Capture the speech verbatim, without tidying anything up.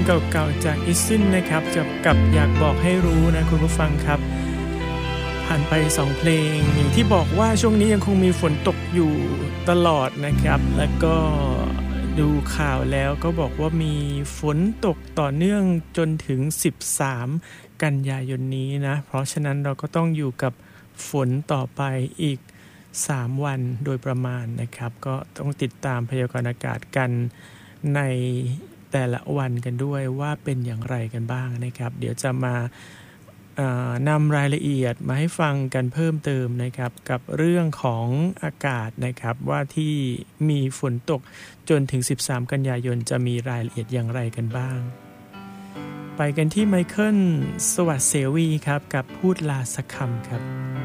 เก่าๆจากอิซินนะครับกับกับอยากบอกให้รู้นะคุณผู้ฟังครับผ่านไปสองเพลงอย่างที่บอกว่าช่วงนี้ยังคงมีฝนตกอยู่ตลอดนะครับแล้วก็ดูข่าวแล้วก็บอกว่ามีฝนตกต่อเนื่องจนถึงสิบสามกันยายนนี้นะเพราะฉะนั้นเราก็ต้องอยู่กับฝนต่อไปอีกสามวันโดยประมาณนะครับก็ต้องติดตามพยากรณ์อากาศกันในแต่ละวันกันด้วยว่าเป็นอย่างไรกันบ้างนะครับเดี๋ยวจะมานำรายละเอียดมาให้ฟังกันเพิ่มเติมนะครับกับเรื่องของอากาศนะครับว่าที่มีฝนตกจนถึงสิบสามกันยายนจะมีรายละเอียดอย่างไรกันบ้างไปกันที่ไมเคิลสวัสดิ์เสวีครับกับพูดลาสักคำครับ